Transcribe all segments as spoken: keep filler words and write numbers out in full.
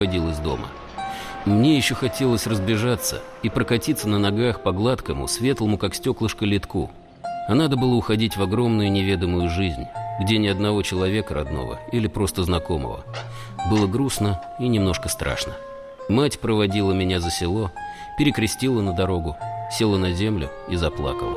выходил из дома. Мне еще хотелось разбежаться и прокатиться на ногах по гладкому, светлому, как стеклышко, ледку. А надо было уходить в огромную неведомую жизнь, где ни одного человека родного или просто знакомого. Было грустно и немножко страшно. Мать проводила меня за село, перекрестила на дорогу, села на землю и заплакала.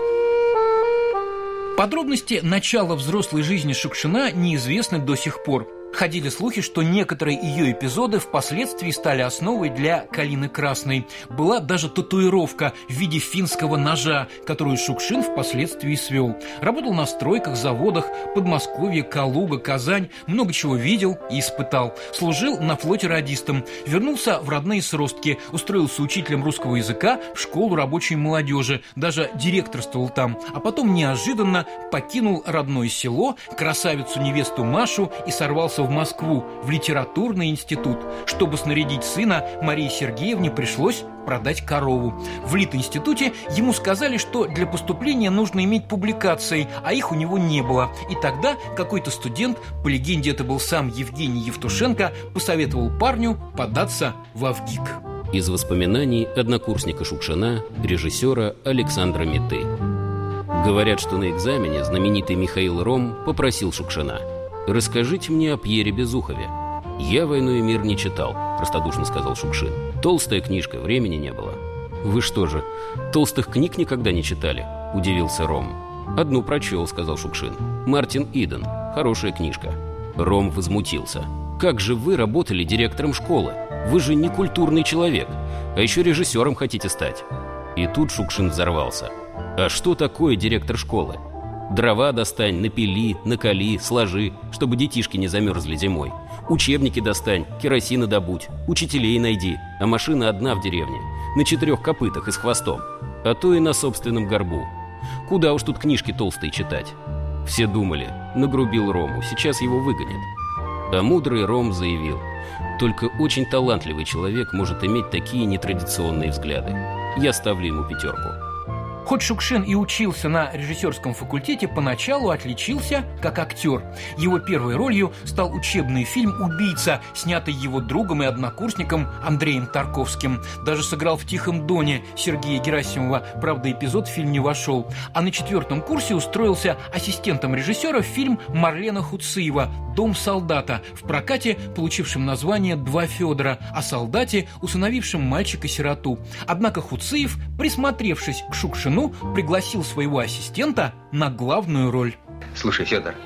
Подробности начала взрослой жизни Шукшина неизвестны до сих пор. Ходили слухи, что некоторые ее эпизоды впоследствии стали основой для «Калины Красной». Была даже татуировка в виде финского ножа, которую Шукшин впоследствии свел. Работал на стройках, заводах, Подмосковье, Калуга, Казань. Много чего видел и испытал. Служил на флоте радистом. Вернулся в родные сростки. Устроился учителем русского языка в школу рабочей молодежи. Даже директорствовал там. А потом неожиданно покинул родное село, красавицу-невесту Машу и сорвался в Москву, в литературный институт. Чтобы снарядить сына, Марии Сергеевне пришлось продать корову. В Литинституте ему сказали, что для поступления нужно иметь публикации, а их у него не было. И тогда какой-то студент, по легенде это был сам Евгений Евтушенко, посоветовал парню податься в Авгик. Из воспоминаний однокурсника Шукшина, режиссера Александра Меты. Говорят, что на экзамене знаменитый Михаил Ром попросил Шукшина: «Расскажите мне о Пьере Безухове». «Я «Войну и мир» не читал», – простодушно сказал Шукшин. «Толстая книжка, времени не было». «Вы что же, толстых книг никогда не читали?» – удивился Ром. «Одну прочел», – сказал Шукшин. «Мартин Иден. Хорошая книжка». Ром возмутился. «Как же вы работали директором школы? Вы же не культурный человек, а еще режиссером хотите стать». И тут Шукшин взорвался. «А что такое директор школы? Дрова достань, напили, накали, сложи, чтобы детишки не замерзли зимой. Учебники достань, керосина добудь, учителей найди, а машина одна в деревне, на четырех копытах и с хвостом, а то и на собственном горбу. Куда уж тут книжки толстые читать?» Все думали, нагрубил Рому, сейчас его выгонят. А мудрый Ром заявил: «Только очень талантливый человек может иметь такие нетрадиционные взгляды. Я ставлю ему пятерку». Хоть Шукшин и учился на режиссерском факультете, поначалу отличился как актер. Его первой ролью стал учебный фильм «Убийца», снятый его другом и однокурсником Андреем Тарковским. Даже сыграл в «Тихом доне» Сергея Герасимова, правда, эпизод в фильм не вошел. А на четвертом курсе устроился ассистентом режиссера в фильм Марлена Хуциева «Дом солдата», в прокате получившем название «Два Федора», о солдате, усыновившем мальчика-сироту. Однако Хуциев, присмотревшись к Шукшину, пригласил своего ассистента на главную роль. Слушай, Федор,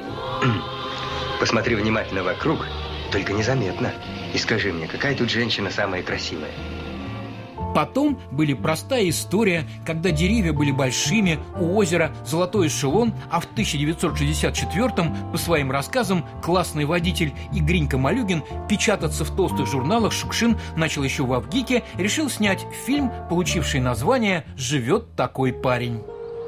посмотри внимательно вокруг, только незаметно, и скажи мне, какая тут женщина самая красивая? Потом были простая история, когда деревья были большими, у озера золотой эшелон, а в тысяча девятьсот шестьдесят четвёртом по своим рассказам классный водитель и Гринька Малюгин печататься в толстых журналах Шукшин начал еще в Авгике, решил снять фильм, получивший название «Живет такой парень».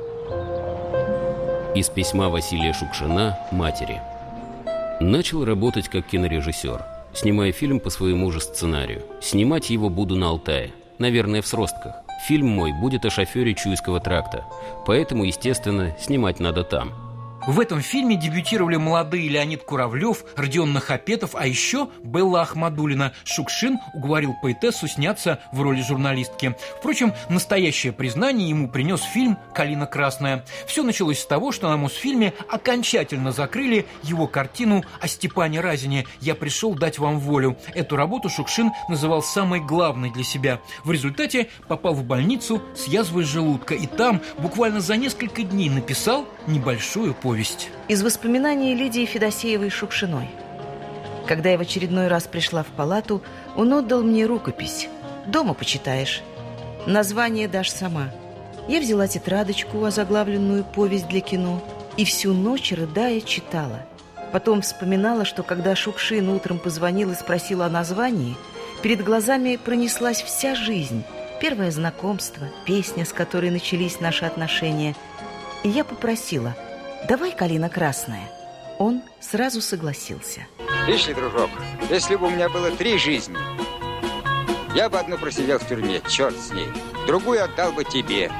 Из письма Василия Шукшина матери. Начал работать как кинорежиссер, снимая фильм по своему же сценарию. Снимать его буду на Алтае. Наверное, в сростках. Фильм мой будет о шофере Чуйского тракта, поэтому, естественно, снимать надо там. В этом фильме дебютировали молодые Леонид Куравлев, Родион Нахапетов, а еще Белла Ахмадулина. Шукшин уговорил поэтессу сняться в роли журналистки. Впрочем, настоящее признание ему принес фильм «Калина Красная». Все началось с того, что на Мосфильме окончательно закрыли его картину о Степане Разине «Я пришел дать вам волю». Эту работу Шукшин называл самой главной для себя. В результате попал в больницу с язвой желудка и там буквально за несколько дней написал небольшую повесть. Из воспоминаний Лидии Федосеевой-Шукшиной. Когда я в очередной раз пришла в палату, он отдал мне рукопись. «Дома почитаешь. Название дашь сама». Я взяла тетрадочку, озаглавленную «Повесть для кино», и всю ночь, рыдая, читала. Потом вспоминала, что когда Шукшин утром позвонил и спросил о названии, перед глазами пронеслась вся жизнь. Первое знакомство, песня, с которой начались наши отношения. И я попросила: «Давай «Калина Красная». Он сразу согласился. Видишь ли, дружок, если бы у меня было три жизни, я бы одну просидел в тюрьме, черт с ней, другую отдал бы тебе.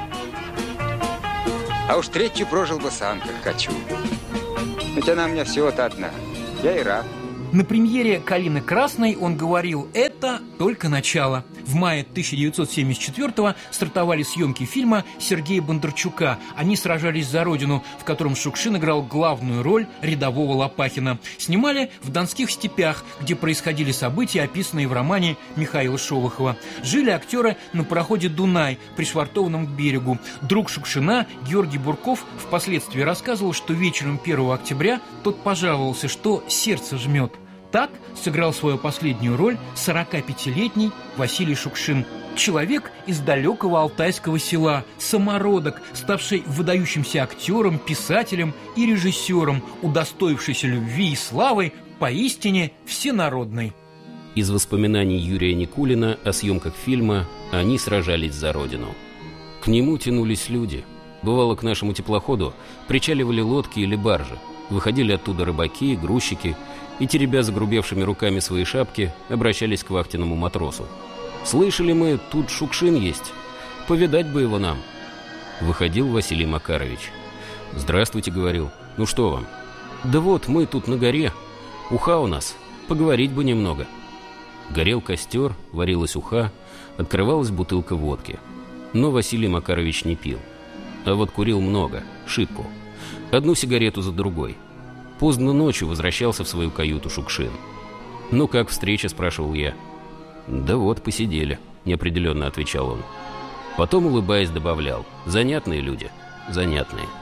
А уж третью прожил бы сам, как хочу. Ведь она у меня всего-то одна. Я и рад. На премьере «Калины красной» он говорил: «Это только начало». В мае тысяча девятьсот семьдесят четвёртого стартовали съемки фильма Сергея Бондарчука «Они сражались за Родину», в котором Шукшин играл главную роль рядового Лопахина. Снимали в Донских степях, где происходили события, описанные в романе Михаила Шолохова. Жили актеры на пароходе «Дунай», пришвартованном к берегу. Друг Шукшина, Георгий Бурков, впоследствии рассказывал, что вечером первого октября тот пожаловался, что сердце жмет. Так сыграл свою последнюю роль сорокапятилетний Василий Шукшин. Человек из далекого алтайского села, самородок, ставший выдающимся актером, писателем и режиссером, удостоившийся любви и славы, поистине всенародной. Из воспоминаний Юрия Никулина о съемках фильма «Они сражались за Родину». К нему тянулись люди. Бывало, к нашему теплоходу причаливали лодки или баржи. Выходили оттуда рыбаки, грузчики, и, теребя загрубевшими руками свои шапки, обращались к вахтенному матросу. «Слышали мы, тут Шукшин есть. Повидать бы его нам». Выходил Василий Макарович. «Здравствуйте», — говорил. «Ну что вам?» «Да вот, мы тут на горе. Уха у нас. Поговорить бы немного». Горел костер, варилась уха, открывалась бутылка водки. Но Василий Макарович не пил. А вот курил много, шибко. Одну сигарету за другой. Поздно ночью возвращался в свою каюту Шукшин. «Ну как встреча?» — спрашивал я. «Да вот, посидели», — неопределенно отвечал он. Потом, улыбаясь, добавлял: «Занятные люди, занятные».